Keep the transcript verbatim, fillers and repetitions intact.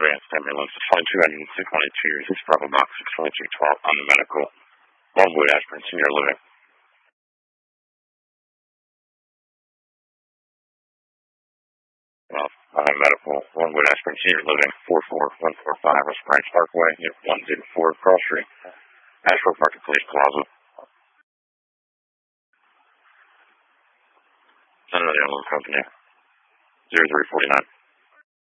advanced ambulance, twenty-two engine, six twenty-two, six Bravo box, six twenty-two twelve on the medical, one Wood Ashburn Senior Living. Well, uh, medical, one Wood Ashburn Senior Living, four four one four five West Branch Parkway, one zero four Cross Street, Ashbrook Marketplace Plaza. Son of the Ambulance Company, zero three four nine.